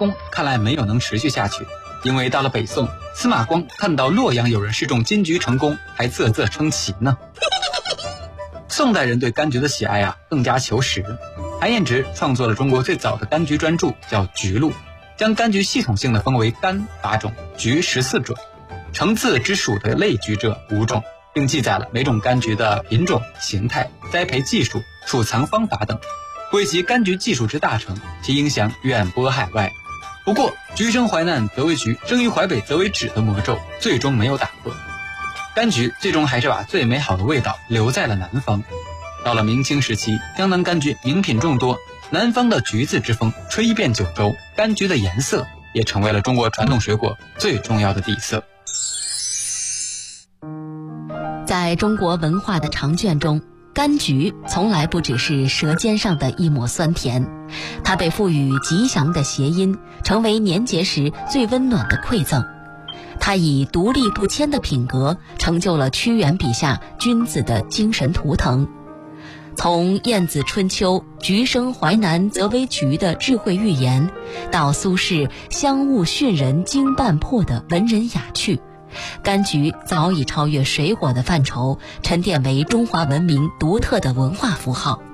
功看来没有能持续下去，因为到了北宋，司马光看到洛阳有人试种金桔成功，还啧啧称奇呢。宋代人对柑橘的喜爱更加求实。韩彦直创作了中国最早的柑橘专著，叫《橘录》，将柑橘系统性的分为柑8种，橘14种，成字之属的类橘者5种，并记载了每种柑橘的品种、形态、栽培技术、储藏方法等，归其柑橘技术之大成，其影响远播海外。不过，橘生淮南则为橘，生于淮北则为枳的魔咒最终没有打破。柑橘最终还是把最美好的味道留在了南方。到了明清时期，江南柑橘名品众多，南方的橘子之风吹遍九州，柑橘的颜色也成为了中国传统水果最重要的底色。 在中国文化的长卷中，柑橘从来不只是舌尖上的一抹酸甜，它被赋予吉祥的谐音，成为年节时最温暖的馈赠。它以独立不迁的品格，成就了屈原笔下君子的精神图腾。从晏子春秋橘生淮南则为橘的智慧寓言，到苏轼香雾训人经半破的文人雅趣，柑橘早已超越水果的范畴，沉淀为中华文明独特的文化符号。